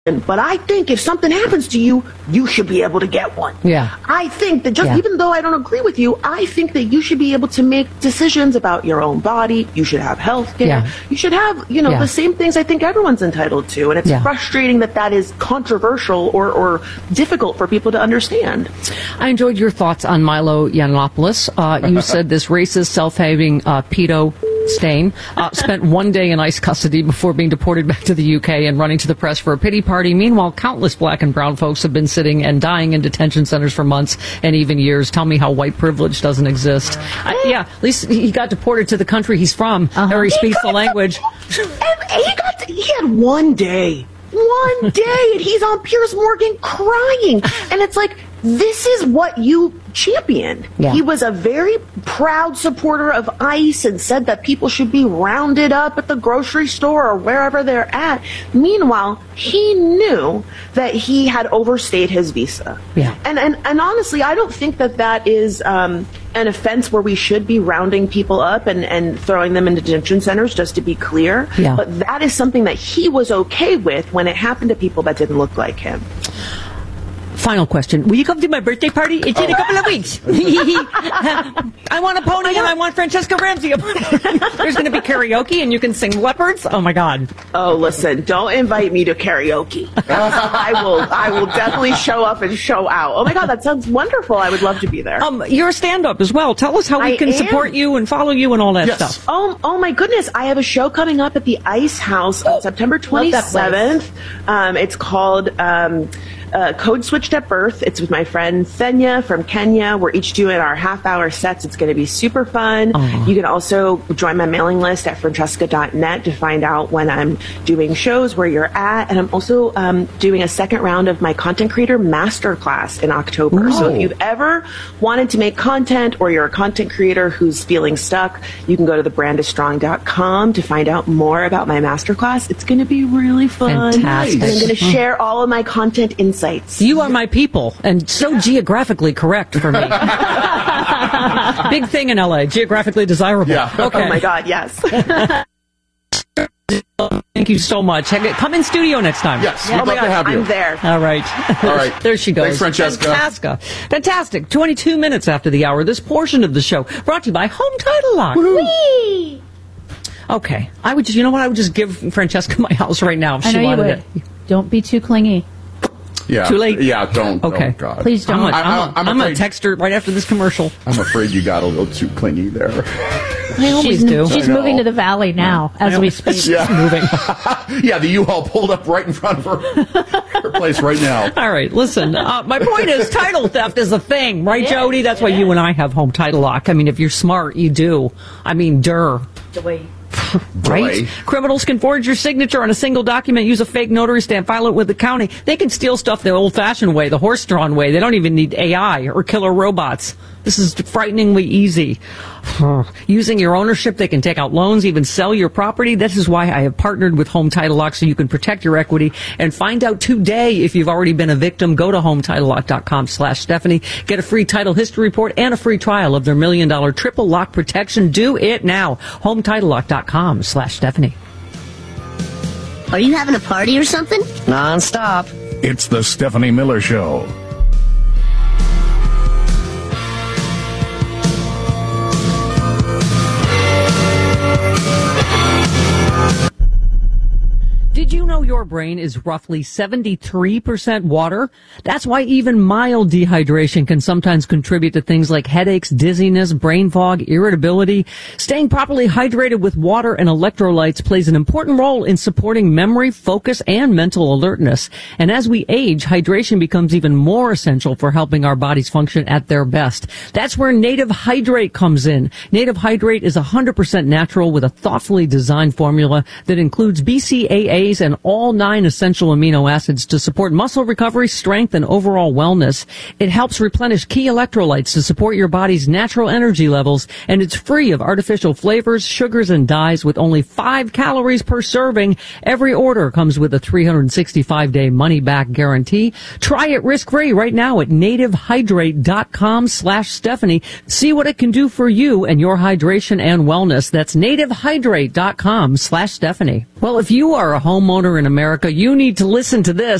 But I think if something happens to you, you should be able to get one. Yeah. I think that even though I don't agree with you, I think that you should be able to make decisions about your own body. You should have health care. Yeah. You should have, the same things I think everyone's entitled to. And it's frustrating that is controversial or difficult for people to understand. I enjoyed your thoughts on Milo Yiannopoulos. You said this racist, self-hating pedo Stain spent one day in ICE custody before being deported back to the UK and running to the press for a pity party. Meanwhile, countless black and brown folks have been sitting and dying in detention centers for months and even years. Tell me how white privilege doesn't exist. At least he got deported to the country he's from, or he speaks the language. He had one day, and he's on Piers Morgan crying. And it's like, this is what you championed. Yeah. He was a very proud supporter of ICE and said that people should be rounded up at the grocery store or wherever they're at. Meanwhile, he knew that he had overstayed his visa. Yeah. And honestly, I don't think that is an offense where we should be rounding people up and throwing them into detention centers, just to be clear. Yeah. But that is something that he was okay with when it happened to people that didn't look like him. Final question. Will you come to my birthday party? It's in a couple of weeks. I want a pony and I want Francesca Ramsey. There's going to be karaoke and you can sing Leopards. Oh, my God. Oh, listen, don't invite me to karaoke. I will definitely show up and show out. Oh, my God, that sounds wonderful. I would love to be there. You're a stand-up as well. Tell us how we can support you and follow you and all that stuff. Oh, my goodness. I have a show coming up at the Ice House on September 27th. It's called Code Switched at Birth. It's with my friend Thenya from Kenya. We're each doing our half-hour sets. It's going to be super fun. You can also join my mailing list at francesca.net to find out when I'm doing shows, where you're at. And I'm also doing a second round of my Content Creator Masterclass in October. Ooh. So if you've ever wanted to make content or you're a content creator who's feeling stuck, you can go to thebrandisstrong.com to find out more about my masterclass. It's going to be really fun. Fantastic. And I'm going to share all of my content insights. You are my people, and so geographically correct for me. Big thing in LA, geographically desirable. Yeah. Okay. Oh my God, yes. Thank you so much. Come in studio next time. Yes, we'd love to have you. I'm there. All right. There she goes. Thanks, Francesca. Fantastic. 22 minutes after the hour. This portion of the show brought to you by Home Title Lock. Whee! Okay. I would just give Francesca my house right now if she wanted it. Don't be too clingy. Yeah. Too late? Yeah, don't. Okay. Oh, God. Please don't. I'm going to text her right after this commercial. I'm afraid you got a little too clingy there. I always do. She's moving to the valley now as we speak. Yeah. Moving. Yeah, the U-Haul pulled up right in front of her place right now. All right, listen. My point is title theft is a thing, right, Jody? That's why you and I have Home Title Lock. I mean, if you're smart, you do. I mean, right? Criminals can forge your signature on a single document, use a fake notary stamp, file it with the county. They can steal stuff the old-fashioned way, the horse-drawn way. They don't even need AI or killer robots. This is frighteningly easy. Using your ownership, they can take out loans, even sell your property. This is why I have partnered with Home Title Lock, so you can protect your equity and find out today if you've already been a victim. Go to HometitleLock.com/Stephanie. Get a free title history report and a free trial of their $1 million triple lock protection. Do it now. HometitleLock.com/Stephanie. Are you having a party or something? Non-stop. It's the Stephanie Miller Show. Did you know your brain is roughly 73% water? That's why even mild dehydration can sometimes contribute to things like headaches, dizziness, brain fog, irritability. Staying properly hydrated with water and electrolytes plays an important role in supporting memory, focus, and mental alertness. And as we age, hydration becomes even more essential for helping our bodies function at their best. That's where Native Hydrate comes in. Native Hydrate is 100% natural with a thoughtfully designed formula that includes BCAAs and all 9 essential amino acids to support muscle recovery, strength, and overall wellness. It helps replenish key electrolytes to support your body's natural energy levels, and it's free of artificial flavors, sugars, and dyes with only 5 calories per serving. Every order comes with a 365-day money-back guarantee. Try it risk-free right now at nativehydrate.com/Stephanie. See what it can do for you and your hydration and wellness. That's nativehydrate.com/Stephanie. Well, if you are a homeowner in a America. You need to listen to this.